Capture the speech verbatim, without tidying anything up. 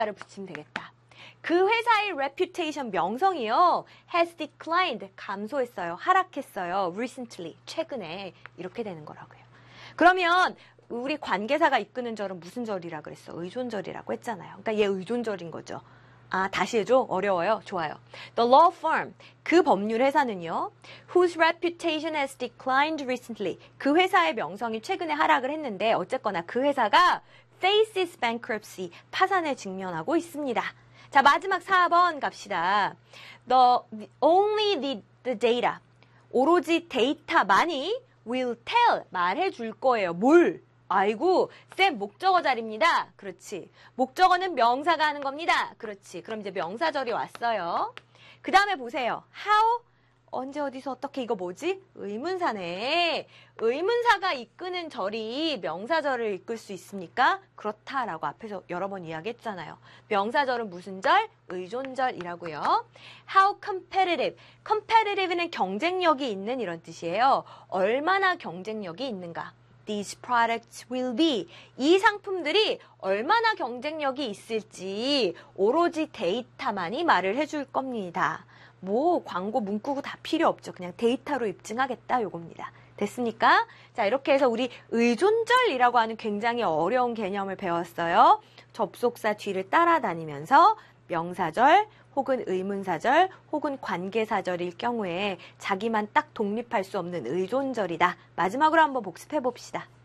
를 붙이면 되겠다. 그 회사의 reputation 명성이요. has declined 감소했어요. 하락했어요. recently 최근에 이렇게 되는 거라고요. 그러면 우리 관계사가 이끄는 절은 무슨 절이라 그랬어? 의존절이라고 했잖아요. 그러니까 얘 의존절인 거죠. 아, 다시 해줘? 어려워요? 좋아요. The law firm, 그 법률 회사는요. whose reputation has declined recently. 그 회사의 명성이 최근에 하락을 했는데 어쨌거나 그 회사가 faces bankruptcy, 파산에 직면하고 있습니다. 자, 마지막 사 번 갑시다. The, only the, the data, 오로지 데이터만이 will tell, 말해줄 거예요. 뭘? 아이고, 쌤 목적어 자리입니다. 그렇지. 목적어는 명사가 하는 겁니다. 그렇지. 그럼 이제 명사절이 왔어요. 그 다음에 보세요. how, 언제 어디서 어떻게 이거 뭐지? 의문사네. 의문사가 이끄는 절이 명사절을 이끌 수 있습니까? 그렇다라고 앞에서 여러 번 이야기했잖아요. 명사절은 무슨 절? 의존절이라고요. How competitive. competitive는 경쟁력이 있는 이런 뜻이에요. 얼마나 경쟁력이 있는가. These products will be. 이 상품들이 얼마나 경쟁력이 있을지 오로지 데이터만이 말을 해줄 겁니다. 뭐 광고 문구고 다 필요 없죠. 그냥 데이터로 입증하겠다 요겁니다. 됐습니까? 자, 이렇게 해서 우리 의존절이라고 하는 굉장히 어려운 개념을 배웠어요. 접속사 뒤를 따라다니면서 명사절 혹은 의문사절 혹은 관계사절일 경우에 자기만 딱 독립할 수 없는 의존절이다. 마지막으로 한번 복습해 봅시다.